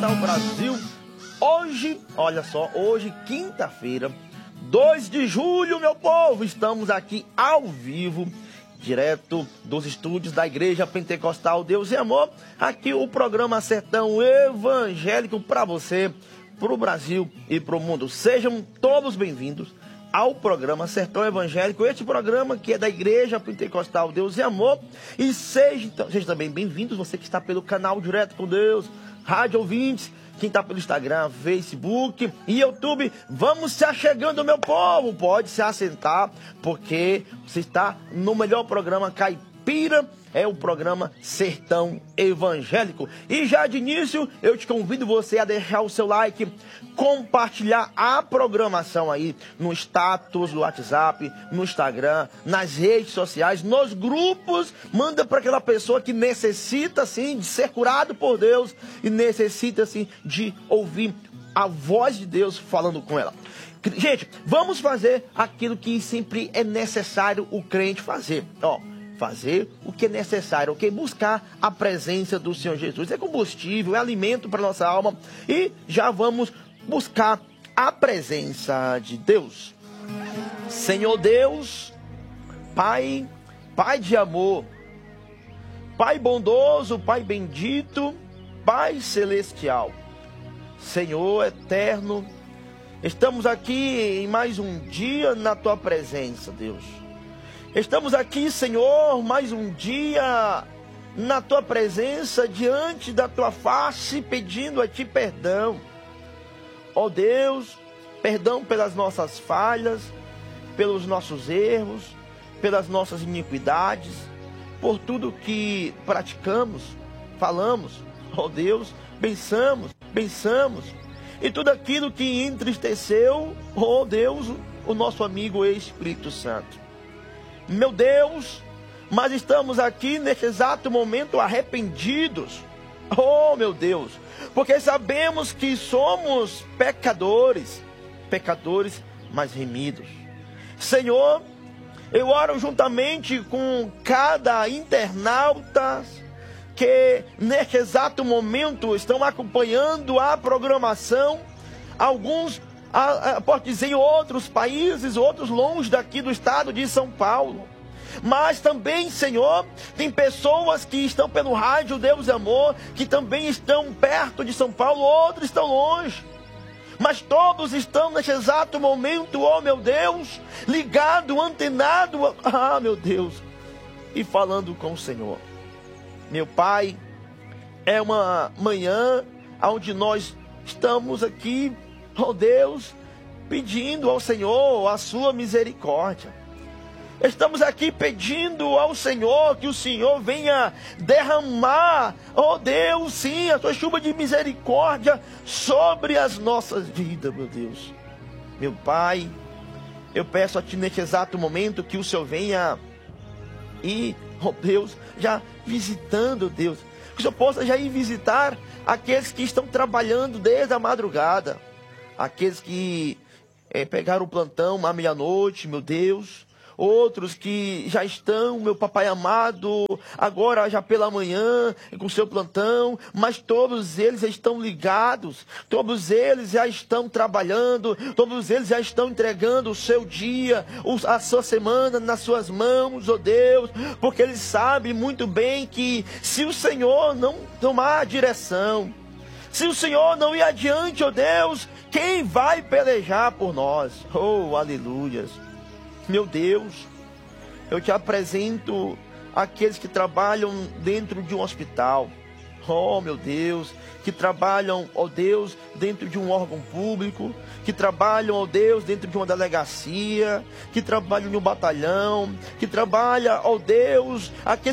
está o Brasil? Hoje, olha só, hoje, quinta-feira, 2 de julho, meu povo, estamos aqui ao vivo, direto dos estúdios da Igreja Pentecostal Deus e Amor, aqui o programa Sertão Evangélico para você, para o Brasil e para o mundo. Sejam todos bem-vindos ao programa Sertão Evangélico, este programa que é da Igreja Pentecostal Deus e Amor. E seja também bem-vindos, você que está pelo canal Direto com Deus, rádio ouvintes, quem está pelo Instagram, Facebook e YouTube. Vamos se achegando, meu povo, pode se assentar, porque você está no melhor programa caipira, é o programa Sertão Evangélico. E já de início, eu te convido você a deixar o seu like, compartilhar a programação aí no status do WhatsApp, no Instagram, nas redes sociais, nos grupos. Manda para aquela pessoa que necessita, assim, de ser curado por Deus e necessita, assim, de ouvir a voz de Deus falando com ela. Gente, vamos fazer aquilo que sempre é necessário o crente fazer, fazer o que é necessário, buscar a presença do Senhor Jesus. É combustível, é alimento para nossa alma. E já vamos buscar a presença de Deus. Senhor Deus, Pai de amor, Pai bondoso, Pai bendito, Pai celestial, Senhor eterno, estamos aqui em mais um dia na Tua presença, Deus. Estamos aqui, Senhor, mais um dia na Tua presença, diante da Tua face, pedindo a Ti perdão. Ó Deus, perdão pelas nossas falhas, pelos nossos erros, pelas nossas iniquidades, por tudo que praticamos, falamos, ó Deus, pensamos, e tudo aquilo que entristeceu, ó Deus, o nosso amigo Espírito Santo. Meu Deus, mas estamos aqui neste exato momento arrependidos, oh meu Deus, porque sabemos que somos pecadores, mas remidos. Senhor, eu oro juntamente com cada internauta que neste exato momento estão acompanhando a programação, alguns pode dizer em outros países, outros longe daqui do estado de São Paulo. Mas também, Senhor, tem pessoas que estão pelo rádio Deus e Amor, que também estão perto de São Paulo, outros estão longe. Mas todos estão neste exato momento, oh meu Deus, ligado, antenado, meu Deus, e falando com o Senhor. Meu Pai, é uma manhã onde nós estamos aqui, oh Deus, pedindo ao Senhor a sua misericórdia. Estamos aqui pedindo ao Senhor que o Senhor venha derramar, oh Deus, sim, a sua chuva de misericórdia sobre as nossas vidas, meu Deus. Meu Pai, eu peço a Ti neste exato momento que o Senhor venha e, oh Deus, já visitando, Deus, que o Senhor possa já ir visitar aqueles que estão trabalhando desde a madrugada, aqueles que pegaram o plantão à meia-noite, meu Deus, outros que já estão, meu papai amado, agora já pela manhã, com seu plantão, mas todos eles estão ligados, todos eles já estão trabalhando, todos eles já estão entregando o seu dia, a sua semana nas suas mãos, oh Deus, porque eles sabem muito bem que se o Senhor não tomar a direção, se o Senhor não ir adiante, oh Deus, quem vai pelejar por nós? Oh, aleluias. Meu Deus, eu te apresento aqueles que trabalham dentro de um hospital. Oh, meu Deus, que trabalham, ó Deus, dentro de um órgão público, que trabalham, ó Deus, dentro de uma delegacia, que trabalham em um batalhão, que trabalham, ó Deus, aqueles